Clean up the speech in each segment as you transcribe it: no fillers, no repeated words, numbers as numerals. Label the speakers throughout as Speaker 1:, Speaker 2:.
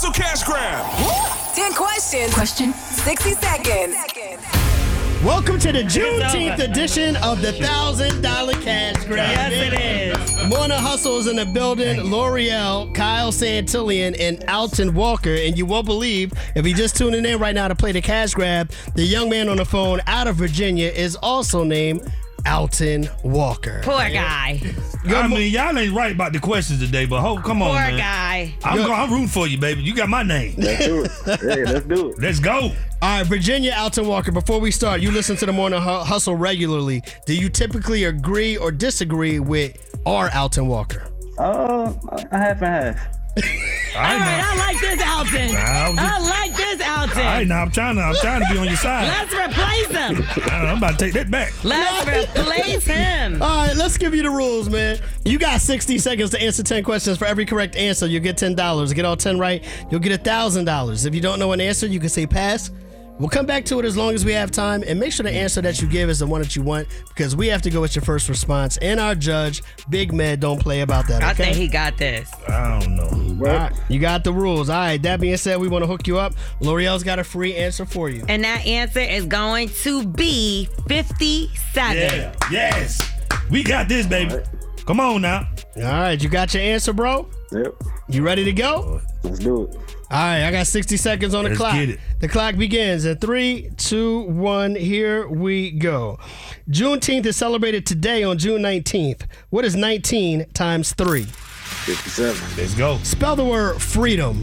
Speaker 1: Hustle Cash Grab.
Speaker 2: 10 questions. Question 60 seconds.
Speaker 3: Welcome to the Juneteenth edition of the $1,000 Cash Grab.
Speaker 4: Yes, it is.
Speaker 3: Morning Hustle is in the building. L'Oreal, Kyle Santillan, and Alton Walker. And you won't believe, if you're just tuning in right now to play the Cash Grab, the young man on the phone out of Virginia is also named Alton Walker.
Speaker 4: Poor guy.
Speaker 5: I mean, y'all ain't right about the questions today, but come on,
Speaker 4: Poor
Speaker 5: man.
Speaker 4: guy.
Speaker 5: I'm rooting for you, baby. You got my name.
Speaker 6: Let's do it. Hey, let's do it.
Speaker 5: Let's go.
Speaker 3: All right, Virginia, Alton Walker, before we start, you listen to the Morning Hustle regularly. Do you typically agree or disagree with our Alton Walker?
Speaker 6: A half and half.
Speaker 4: All right, I like this, Alton. I like this, Alton.
Speaker 5: All right, now I'm trying to be on your side.
Speaker 4: Let's replace him.
Speaker 5: I'm about to take that back.
Speaker 4: Let's replace him.
Speaker 3: All right, let's give you the rules, man. You got 60 seconds to answer 10 questions. For every correct answer, you'll get $10. Get all 10 right, you'll get $1,000. If you don't know an answer, you can say pass. We'll come back to it as long as we have time, and make sure the answer that you give is the one that you want, because we have to go with your first response. And our judge, Big Med, don't play about that, okay?
Speaker 4: I think he got this.
Speaker 5: I don't know.
Speaker 3: All right, you got the rules. All right, that being said, we want to hook you up. L'Oreal's got a free answer for you.
Speaker 4: And that answer is going to be 57.
Speaker 5: Yeah. Yes. We got this, baby.
Speaker 6: All right.
Speaker 5: Come on now.
Speaker 3: All right, you got your answer, bro?
Speaker 6: Yep.
Speaker 3: You ready to go?
Speaker 6: Let's do it.
Speaker 3: All right, I got 60 seconds on the
Speaker 5: Let's
Speaker 3: clock.
Speaker 5: get it.
Speaker 3: The clock begins at 3, 2, 1. Here we go. Juneteenth is celebrated today on June 19th. What is 19 times 3?
Speaker 6: 57.
Speaker 5: Let's go.
Speaker 3: Spell the word freedom.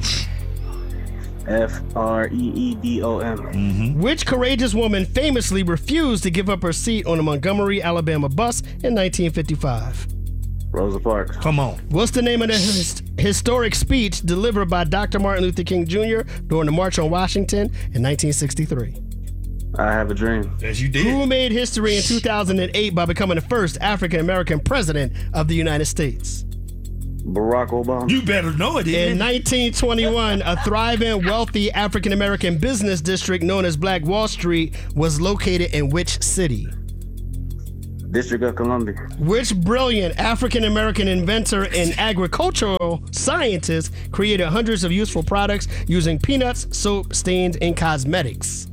Speaker 6: FREEDOM.
Speaker 3: Which courageous woman famously refused to give up her seat on a Montgomery, Alabama bus in 1955?
Speaker 6: Rosa Parks.
Speaker 5: Come on.
Speaker 3: What's the name of the historic speech delivered by Dr. Martin Luther King Jr. during the March on Washington in 1963?
Speaker 6: I Have a Dream.
Speaker 5: As you did.
Speaker 3: Who made history in 2008 by becoming the first African-American president of the United States?
Speaker 6: Barack Obama.
Speaker 5: You better know it,
Speaker 3: In
Speaker 5: is
Speaker 3: 1921, a thriving, wealthy African-American business district known as Black Wall Street was located in which city?
Speaker 6: District of Columbia.
Speaker 3: Which brilliant African-American inventor and agricultural scientist created hundreds of useful products using peanuts, soap, stains, and cosmetics?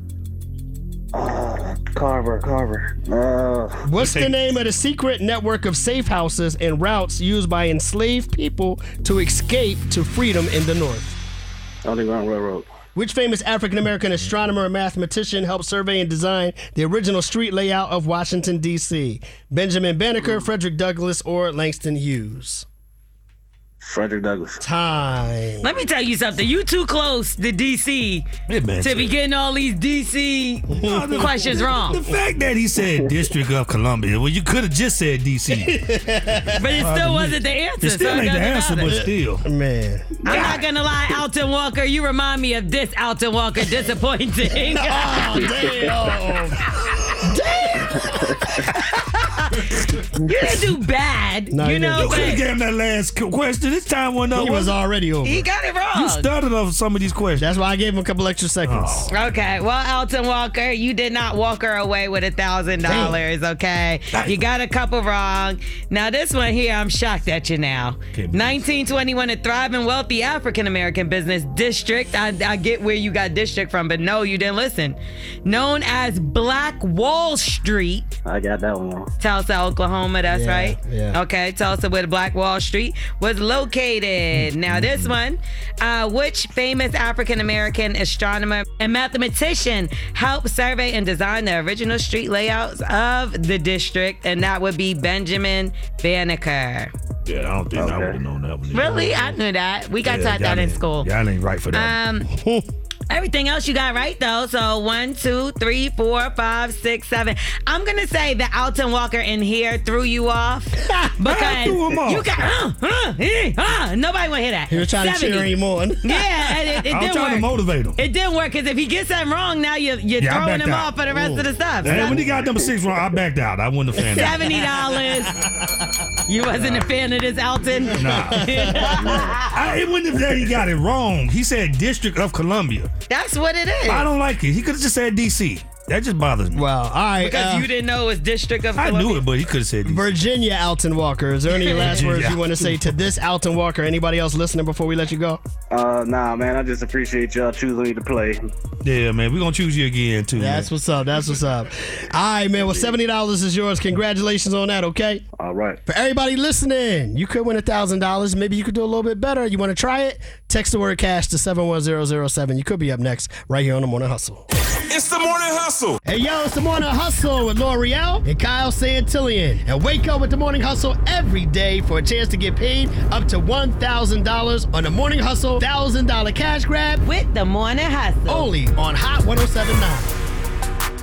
Speaker 6: Carver.
Speaker 3: What's the name of the secret network of safe houses and routes used by enslaved people to escape to freedom in the North?
Speaker 6: Underground Railroad.
Speaker 3: Which famous African-American astronomer and mathematician helped survey and design the original street layout of Washington, D.C.? Benjamin Banneker, Frederick Douglass, or Langston Hughes?
Speaker 6: Frederick Douglass.
Speaker 3: Time.
Speaker 4: Let me tell you something. You too close to D.C.
Speaker 5: Hey, man,
Speaker 4: to be getting all these D.C. questions
Speaker 5: The
Speaker 4: wrong.
Speaker 5: fact that he said District of Columbia, well, you could have just said D.C.
Speaker 4: But it still wasn't the answer.
Speaker 5: It still
Speaker 4: so it
Speaker 5: ain't the
Speaker 4: doesn't
Speaker 5: answer,
Speaker 4: matter.
Speaker 5: but still.
Speaker 3: Man.
Speaker 4: I'm not gonna lie, Alton Walker. You remind me of this Alton Walker. Disappointing.
Speaker 3: Oh, damn.
Speaker 4: You didn't do bad.
Speaker 3: No,
Speaker 4: you
Speaker 3: you
Speaker 4: know,
Speaker 3: didn't.
Speaker 5: You could have
Speaker 4: but
Speaker 5: gave him that last question. This time wasn't up.
Speaker 3: He was already over.
Speaker 4: he got it
Speaker 5: You
Speaker 4: wrong.
Speaker 5: started off some of these questions.
Speaker 3: That's why I gave him a couple extra seconds.
Speaker 4: Okay, well, Alton Walker, you did not walk her away with $1,000. Okay, you got a couple wrong. Now this one here, I'm shocked at you now.
Speaker 5: Okay.
Speaker 4: 1921, a thriving, wealthy African American business district. I get where you got district from, but no, you didn't listen. Known as Black Wall Street.
Speaker 6: I got that one wrong.
Speaker 4: Tulsa, Oklahoma, that's
Speaker 3: Yeah,
Speaker 4: right.
Speaker 3: yeah.
Speaker 4: Okay, Tulsa where the Black Wall Street was located. Now this one, which famous African-American astronomer and mathematician helped survey and design the original street layouts of the district? And that would be Benjamin Banneker.
Speaker 5: Yeah, I don't think I
Speaker 6: Okay.
Speaker 5: would have known that one.
Speaker 4: Really? I knew that. We got taught that in school.
Speaker 5: Y'all ain't right for that.
Speaker 4: Everything else you got right though. So 1, 2, 3, 4, 5, 6, 7. I'm gonna say that Alton Walker in here threw you off because
Speaker 5: threw him off.
Speaker 4: you got nobody want to hear that.
Speaker 3: He was trying to
Speaker 4: 70.
Speaker 3: cheer him on.
Speaker 4: Yeah, and it
Speaker 5: I'm
Speaker 4: didn't
Speaker 5: trying to
Speaker 4: work.
Speaker 5: motivate him.
Speaker 4: It didn't work because if he gets something wrong, now you're
Speaker 5: I
Speaker 4: throwing
Speaker 5: backed
Speaker 4: him
Speaker 5: out.
Speaker 4: off for the rest of the stuff.
Speaker 5: And when he got number 6 wrong, I backed out. I wasn't a fan of that.
Speaker 4: $70. You wasn't a fan of this, Alton?
Speaker 5: Nah. It wasn't that he got it wrong. He said District of Columbia.
Speaker 4: That's what it is.
Speaker 5: I don't like it. He could have just said D.C. That just bothers me.
Speaker 3: Well, all right.
Speaker 4: Because you didn't know it was District of
Speaker 5: I
Speaker 4: Columbia.
Speaker 5: knew it, but he could have said DC.
Speaker 3: Virginia Alton Walker. Is there any last words
Speaker 5: Virginia
Speaker 3: you want to say to this Alton Walker? Anybody else listening before we let you go?
Speaker 6: Nah, man, I just appreciate y'all choosing me to play.
Speaker 5: Yeah, man, we're going to choose you again, too.
Speaker 3: That's
Speaker 5: man.
Speaker 3: what's up. That's what's up. All right, man. Well, $70 is yours. Congratulations on that, okay?
Speaker 6: All right.
Speaker 3: For everybody listening, you could win $1,000. Maybe you could do a little bit better. You want to try it? Text the word cash to 71007. You could be up next right here on The Morning Hustle.
Speaker 1: It's the Morning Hustle.
Speaker 3: Hey, yo, it's The Morning Hustle with L'Oreal and Kyle Santillian. And wake up with The Morning Hustle every day for a chance to get paid up to $1,000 on The Morning Hustle $1,000 cash grab
Speaker 4: With the Morning Hustle.
Speaker 3: only on Hot 107.9.